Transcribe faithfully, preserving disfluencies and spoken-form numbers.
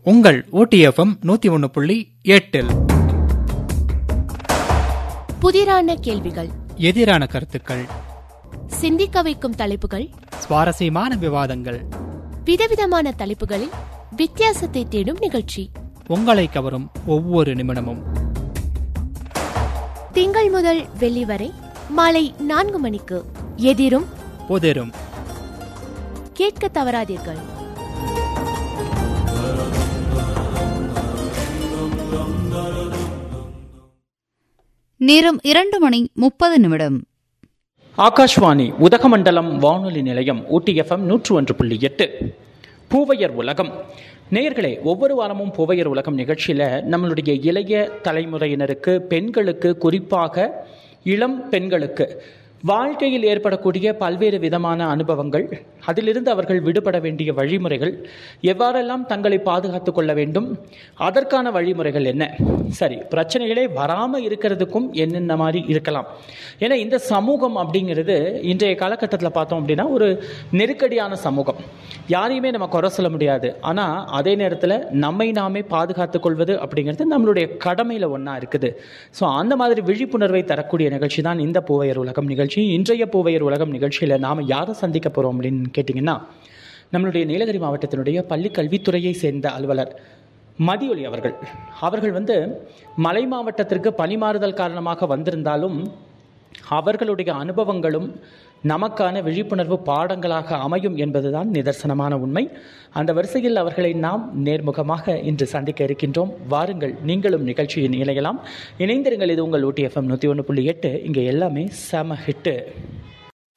உங்கள் ஓடிஎஃப்எம் நூத்தி ஒன்னு புள்ளி எட்டில் புதிரான கேள்விகள், எதிரான கருத்துக்கள், சிந்திக்க வைக்கும் தலைப்புகள், சுவாரஸ்யமான விவாதங்கள், விதவிதமான தலைப்புகளில் வித்தியாசத்தை தேடும் நிகழ்ச்சி, உங்களை கவரும் ஒவ்வொரு நிமிடமும். திங்கள் முதல் வெள்ளி வரை மாலை நான்கு மணிக்கு எதிரும் புதிரும். கேட்க தவறாதீர்கள். நேரம் இரண்டு மணி முப்பது நிமிடம். ஆகாஷ்வாணி உதகமண்டலம் வானொலி நிலையம் ஊட்டி எஃப்எம் நூற்று ஒன்று புள்ளி எட்டு. பூவையர் உலகம் நேயர்களே, ஒவ்வொரு வாரமும் பூவையர் உலகம் நிகழ்ச்சியில் நம்மளுடைய இளைய தலைமுறையினருக்கு, பெண்களுக்கு, குறிப்பாக இளம் பெண்களுக்கு வாழ்க்கையில் ஏற்படக்கூடிய பல்வேறு விதமான அனுபவங்கள், அதிலிருந்து அவர்கள் விடுபட வேண்டிய வழிமுறைகள், எவ்வாறெல்லாம் தங்களை பாதுகாத்து கொள்ள வேண்டும், அதற்கான வழிமுறைகள் என்ன, சரி பிரச்சனைகளே வராமல் இருக்கிறதுக்கும் என்னென்ன மாதிரி இருக்கலாம். ஏன்னா இந்த சமூகம் அப்படிங்கிறது இன்றைய காலகட்டத்தில் பார்த்தோம் அப்படின்னா ஒரு நெருக்கடியான சமூகம். யாரையுமே நம்ம குறை சொல்ல முடியாது. ஆனால் அதே நேரத்தில் நம்மை நாமே பாதுகாத்துக் கொள்வது அப்படிங்கிறது நம்மளுடைய கடமையில் ஒன்றா இருக்குது. ஸோ அந்த மாதிரி விழிப்புணர்வை தரக்கூடிய நிகழ்ச்சி தான் இந்த பூவையர் உலகம் நிகழ்ச்சி. இன்றைய பூவையர் உலகம் நிகழ்ச்சியில் நாம் யாரை சந்திக்க போகிறோம் அப்படின்னு கேட்டிங்கன்னா, நம்மளுடைய நீலகிரி மாவட்டத்தினுடைய பள்ளி கல்வித்துறையை சேர்ந்த அலுவலர் மதியொலி அவர்கள். அவர்கள் வந்து மலை மாவட்டத்திற்கு பணிமாறுதல் காரணமாக வந்திருந்தாலும் அவர்களுடைய அனுபவங்களும் நமக்கான விழிப்புணர்வு பாடங்களாக அமையும் என்பதுதான் நிதர்சனமான உண்மை. அந்த வரிசையில் அவர்களை நாம் நேர்முகமாக இன்று சந்திக்க இருக்கின்றோம். வாருங்கள், நீங்களும் நிகழ்ச்சியின் இணையலாம். இணைந்திருங்கள். இது உங்கள் ஊட்டி எஃப்எம் நூற்றி ஒன்று புள்ளி எட்டு. இங்கே எல்லாமே செம ஹிட்டு.